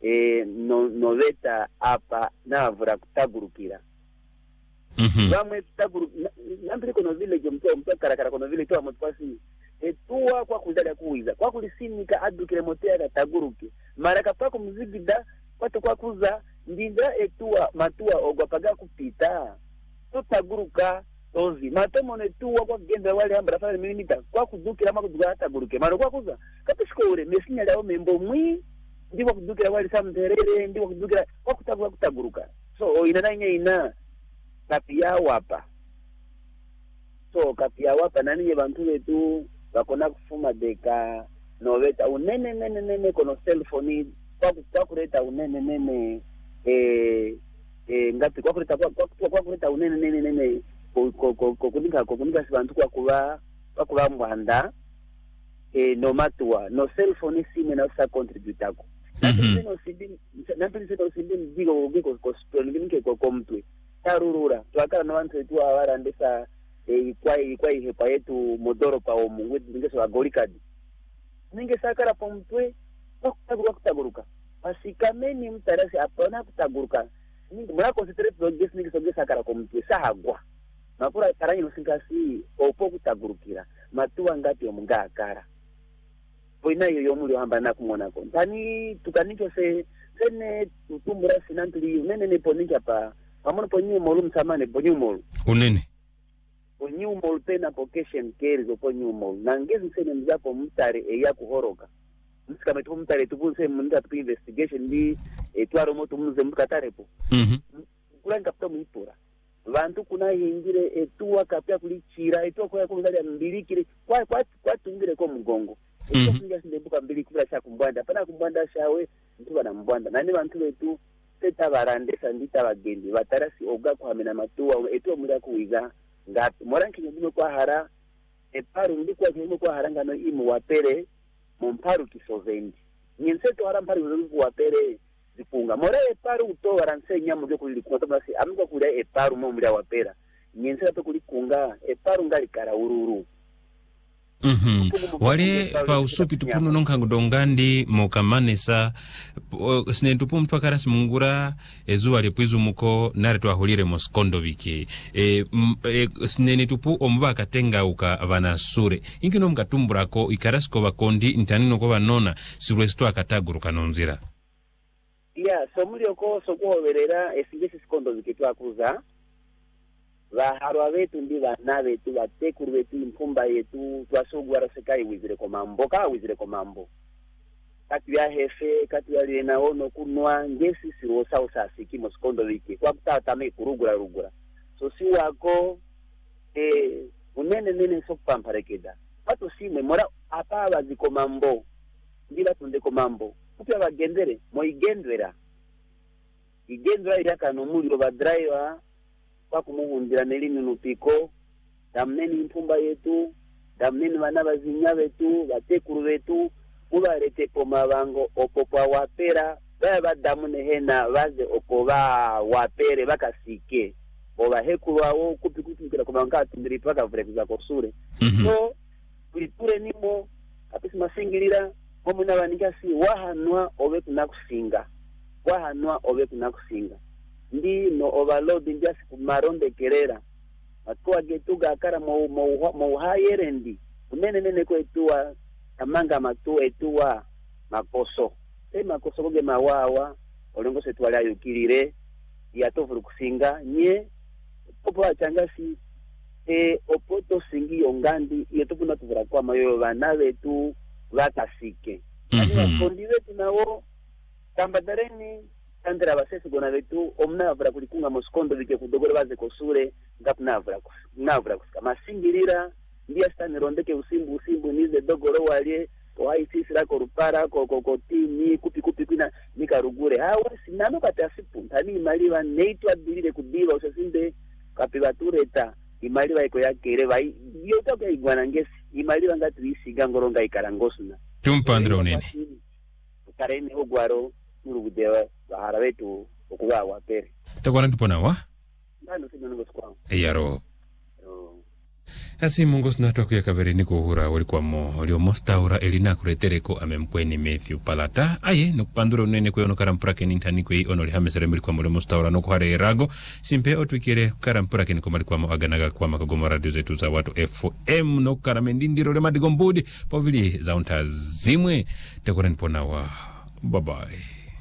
noveta apa navura kutagurukira. Vamwe nampiri kono village mtu karakara kono village tu amotwasi etua kwa kuzala kuiza kwa kulisimika adukire motea kataguruke maraka pako muzigida kwato kwa kuza ndinda etua matua ogwapaga kupita tutaguruka tozi matomo netua kwa genda wale ambra fale milimita kwa kudukira makuduga ataguruke maro kwa kuza kapishikore mesinya lao membo mwi ndiko kudukira wale samterere ndiko kudukira kwa kutaguruka so ina kapia wapa so kapia wapa nani bantu wetu bakona kufuma deka noveta unene kono cellphone kwa kuleta unene ngapi kwa kuleta unene kunika sibantu kwa kuba mwanda no matua no cellphone sime na sa contribute ako napili sidi digo ko spelling ko mtwe tarurura twakala na bantu wetu abarandesa kwa hepa yetu modoro pa omu ningeso agolikadi ninge sakara pomtwe kutaguruka pasikameni mtarasi apana kutaguruka ninge mara concentrate project ninge soge sakara komtwe sahagwa makura karanyi lusingasi opo kutagurukira matuwa ngati omunga akara boina yo muri hamba nakumona ko tani tukanicho sene tutumbura sinantuli nene poninja pa amono ponyu molum samane ponyu mol unene ponyu mol pena vocation care zo ponyu mol nangezi sene mzapo mtare eya kuhoroka msika metu mtare tupunse munda tu investigation ndi etwaro moto mze mukatarepo kulanga pto muipura vantu kuna hingire etuwa kapya kulichira etuwa kwa kungalia mbilikire kwa tungire ko mugongo etuwa kunga sindebuka mbili kula cha kumbwanda pana kumbwanda shawe mtu bana mbwanda nani bantu betu seta barandesa ndita bagendi batarasi oga kuhamena matuwa etuwa muri kuiza ngapi moranki nyumo kwa hara eparu ndikwa nyumo kwa haranga no imu wapere momparu kisovendi nyenseto hara mparu ruvu wapere zipunga mora eparu uto baransenya mu byo kulikuwa basi amwe kuri eparu mo muri wapera nyenseto kulikunga eparu ngali kara ururu wale pa usupi tupuno nonkangu dongandi mokamanesa sine tupu mpakara simungura ezuwa lepwizu muko nare tuahulire moskondo wiki sine tupu omba katenga uka vana sure inkino mkatumburako ikarasko bakondi intanino kwa nona siruesto akataguru kanonzira so muri oko sokuhoberera esingesi skondo wiki tuakuza vaharwa vetu ndi vana vetu vatekuru vetu impumba yetu twasogwara sekai wizire komambo kati ya hefe kati ya lena ono kunwa ngesi sirosa usasiki moskondo wiki kwa kutata me kurugura so si wako unene sokupamparekeda pato sime mora apa bazikomambo ndira tunde komambo kupya bagendere moigendwera yakano muliro badraiva kwa kumuhundira nelini nupiko damneni impumba yetu damneni bana bazinya betu batekuru betu mubarete pomabango opopwa wapera baba damune hena baze okoba wapere bakasike oba hekuru awo kupikukira komanga tindiri paka vure kuzakosure so kulipure nimo kapisi masingirira momuna banikasi wahanwa obe kunakusinga ndi no overload njasi kumaronde kerera atwa getuga akara mo hayerendi unene ko etua amanga matu etua makoso makoso koge mawawa olengo setwala yukirire yatovuru kusinga nye popo achangasi opoto singi yongandi yetopuna tuvura kwa mayo bana betu bakasike ani kondiwe tunawo tambadareni Andra basese gona vetu omna avra kulikunga moskondo vike kudogora baze kosure ngapna avra kusika masingirira ndia stani rondeke usimbu nize dogoro wale wai sisi lako rupara ko tini kupi kwina nikarugure hawa sinano katasipu ntani imaliwa neitwa bilire kudiva usasinde kapivatureta imaliwa iko yakere vai yota kwa igwana ngesi imaliwa ngati isiga ngoronga ikarangosuna tumpandro nene karene ogwaro urugudewa bahara wetu okubawa pere takwana tupona wa nano sino ngo skwa eyaro Asi mungu sinatokuya kaverini kuhura walikwamo olio mostaura elina kuretereko amempweni Matthew Palata aye nokupandura unene kweyono karampurake ntani kwe ono lihamesere mlikwamo olio mostaura nokuhare erago simpe otwikire karampurake niko malikwamo aganaga kwa makagoma radio zetu za watu FM nokukaramendindiro le madigombudi povili za unta zimwe tekoren ponawa. Bye bye.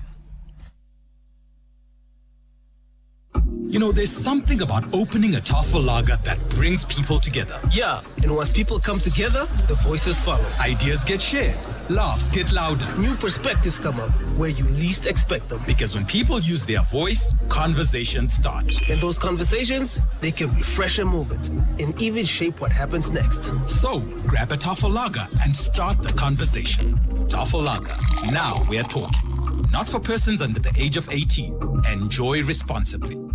You know, there's something about opening a Tafel Lager that brings people together. Yeah, and once people come together, the voices follow. Ideas get shared, laughs get louder. New perspectives come up where you least expect them. Because when people use their voice, conversations start. And those conversations, they can refresh a moment and even shape what happens next. So, grab a Tafel Lager and start the conversation. Tafel Lager, now we're talking. Not for persons under the age of 18. Enjoy responsibly.